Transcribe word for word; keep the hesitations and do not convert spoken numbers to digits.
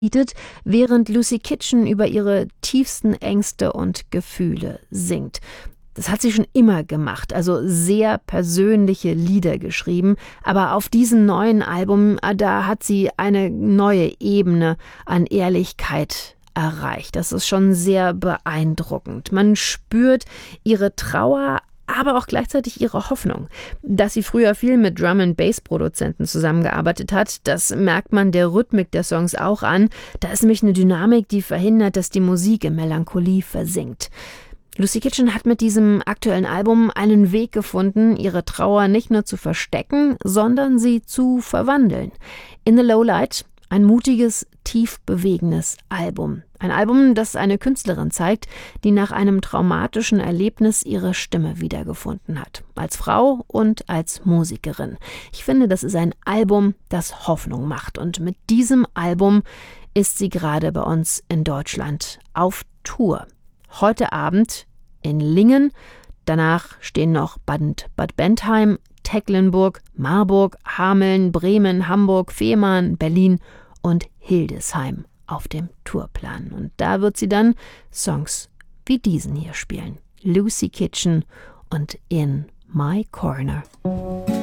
bietet, während Lucy Kitchen über ihre tiefsten Ängste und Gefühle singt. Das hat sie schon immer gemacht, also sehr persönliche Lieder geschrieben. Aber auf diesem neuen Album, da hat sie eine neue Ebene an Ehrlichkeit erreicht. Das ist schon sehr beeindruckend. Man spürt ihre Trauer, aber auch gleichzeitig ihre Hoffnung. Dass sie früher viel mit Drum-and-Bass-Produzenten zusammengearbeitet hat, das merkt man der Rhythmik der Songs auch an. Da ist nämlich eine Dynamik, die verhindert, dass die Musik in Melancholie versinkt. Lucy Kitchen hat mit diesem aktuellen Album einen Weg gefunden, ihre Trauer nicht nur zu verstecken, sondern sie zu verwandeln. In the Lowlight, ein mutiges, tief bewegendes Album. Ein Album, das eine Künstlerin zeigt, die nach einem traumatischen Erlebnis ihre Stimme wiedergefunden hat. Als Frau und als Musikerin. Ich finde, das ist ein Album, das Hoffnung macht. Und mit diesem Album ist sie gerade bei uns in Deutschland auf Tour. Heute Abend in Lingen. Danach stehen noch Bad, Bad Bentheim, Tecklenburg, Marburg, Hameln, Bremen, Hamburg, Fehmarn, Berlin und Hildesheim auf dem Tourplan. Und da wird sie dann Songs wie diesen hier spielen. Lucy Kitchen und In My Corner.